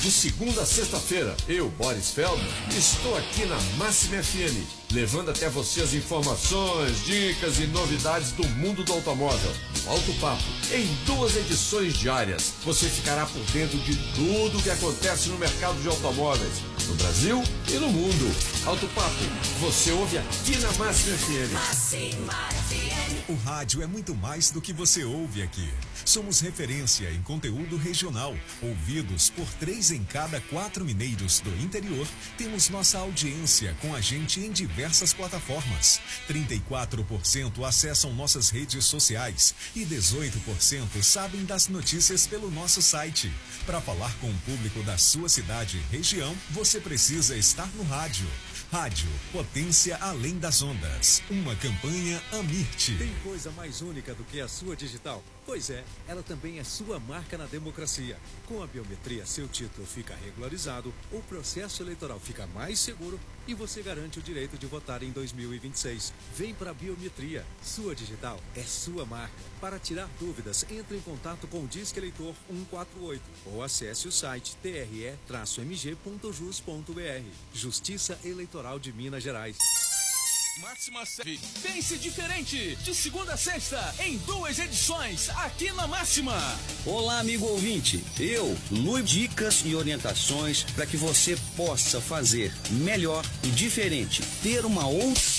De segunda a sexta-feira, eu, Boris Feldman, estou aqui na Máxima FM, levando até você as informações, dicas e novidades do mundo do automóvel. No Alto Papo, em 2 edições diárias, você ficará por dentro de tudo o que acontece no mercado de automóveis, no Brasil e no mundo. Alto Papo, você ouve aqui na Máxima FM. Máxima FM. O rádio é muito mais do que você ouve aqui. Somos referência em conteúdo regional. Ouvidos por 3 em cada 4 mineiros do interior, temos nossa audiência com a gente em diversas plataformas. 34% acessam nossas redes sociais e 18% sabem das notícias pelo nosso site. Para falar com o público da sua cidade e região, você precisa estar no rádio. Rádio, potência além das ondas. Uma campanha Amirte. Tem coisa mais única do que a sua digital? Pois é, ela também é sua marca na democracia. Com a biometria, seu título fica regularizado, o processo eleitoral fica mais seguro e você garante o direito de votar em 2026. Vem para a biometria. Sua digital é sua marca. Para tirar dúvidas, entre em contato com o Disque Eleitor 148 ou acesse o site tre-mg.jus.br. Justiça Eleitoral de Minas Gerais. Máxima FM. Pense diferente. De segunda a sexta, em 2 edições, aqui na Máxima. Olá, amigo ouvinte. Eu, Luiz, dicas e orientações para que você possa fazer melhor e diferente. Ter uma outra